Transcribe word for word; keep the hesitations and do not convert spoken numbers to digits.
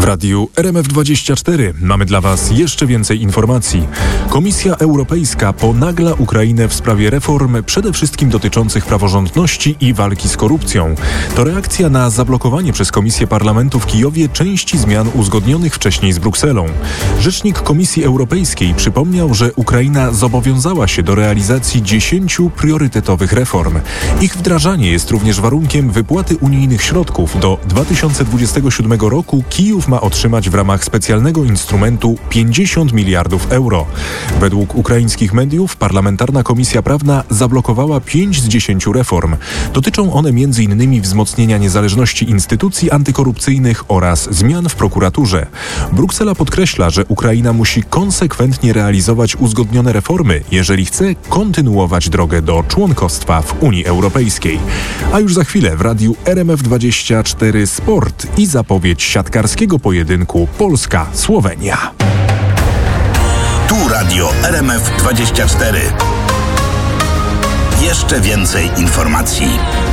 radiu R M F dwadzieścia cztery mamy dla Was jeszcze więcej informacji. Komisja Europejska ponagla Ukrainę w sprawie reform, przede wszystkim dotyczących praworządności i walki z korupcją. To reakcja na zablokowanie przez Komisję Parlamentu w Kijowie części zmian uzgodnionych wcześniej z Brukselą. Rzecznik Komisji Europejskiej przypomniał, że Ukraina zobowiązała się do realizacji dziesięciu priorytetowych reform. Ich wdrażanie jest również warunkiem wypłaty unijnych środków. Do dwa tysiące dwudziestego siódmego roku Kijów ma otrzymać w ramach specjalnego instrumentu pięćdziesiąt miliardów euro. Według ukraińskich mediów parlamentarna Komisja Prawna zablokowała pięć z dziesięciu reform. Dotyczą one między innymi wzmocnienia niezależności instytucji antykorupcyjnych oraz zmian w prokuraturze. Bruksela podkreśla, że Ukraina musi konsekwentnie realizować uzgodnione reformy, jeżeli chce kontynuować drogę do członkostwa w Unii Europejskiej. A już za chwilę w radiu R M F dwadzieścia cztery Sport i zapowiedź siatkarskiego pojedynku Polska-Słowenia. Tu radio R M F dwadzieścia cztery. Jeszcze więcej informacji.